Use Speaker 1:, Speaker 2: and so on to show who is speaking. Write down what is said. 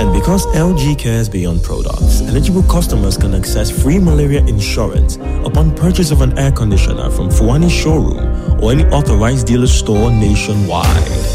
Speaker 1: And because LG cares beyond products, eligible customers can access free malaria insurance upon purchase of an air conditioner from Fuani Showroom or any authorized dealer store nationwide.